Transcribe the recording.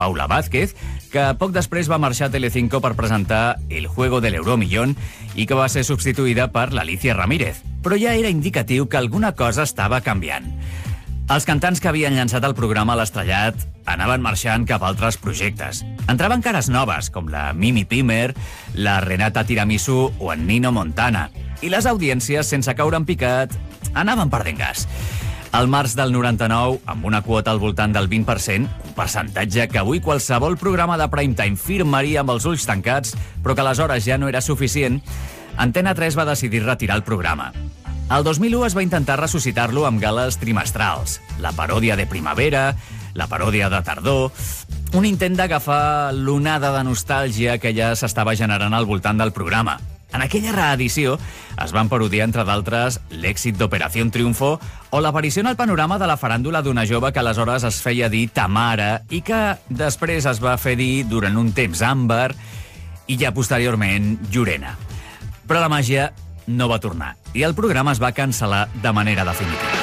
Paula Vázquez, que poc després va marxar a Telecinco per presentar El juego del Euromillón i que va ser substituïda per l'Alicia Ramírez. Però ja era indicatiu que alguna cosa estava canviant. Els cantants que havien llançat el programa a l'estrellat anaven marxant cap a altres projectes. Entraven cares noves, com la Mimi Pimer, la Renata Tiramisu o en Nino Montana. I les audiències, sense caure en picat, anaven perdent gas. Al març del 99, amb una quota al voltant del 20%, un percentatge que avui qualsevol programa de primetime firmaria amb els ulls tancats, però que aleshores ja no era suficient, Antena 3 va decidir retirar el programa. El 2001 es va intentar ressuscitar-lo amb gales trimestrals, la paròdia de primavera, la paròdia de tardor, un intent d'agafar l'onada de nostàlgia que ja s'estava generant al voltant del programa. En aquella reedició es van parodiar, entre d'altres, l'èxit d'Operació Triunfo o l'aparició al panorama de la faràndula d'una jove que aleshores es feia dir Tamara i que després es va fer dir durant un temps Àmbar i ja posteriorment Llorena. Però la màgia no va tornar i el programa es va cancel·lar de manera definitiva.